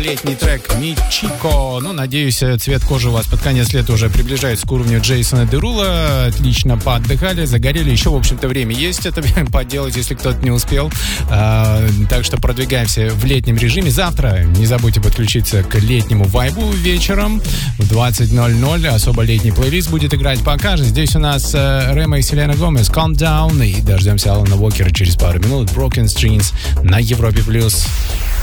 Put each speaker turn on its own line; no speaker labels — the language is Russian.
летний трек Мичико. Ну, надеюсь, цвет кожи у вас под конец лета уже приближается к уровню Джейсона Дерула. Отлично поотдыхали, загорели. Еще, в общем-то, время есть это поделать, если кто-то не успел. Так что продвигаемся в летнем режиме. Завтра не забудьте подключиться к летнему вайбу вечером в 20:00. Особо летний плейлист будет играть пока же. Здесь у нас Рема и Селена Гомес, Calm Down. И дождемся Алана Уокера через пару минут. Broken Strings на Европе+.